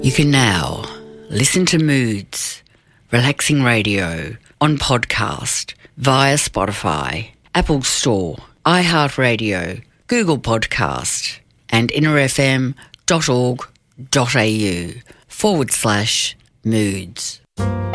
You can now listen to Moods, relaxing radio, on podcast via Spotify, Apple Store, iHeartRadio, Google Podcast and innerfm.org.au/moods.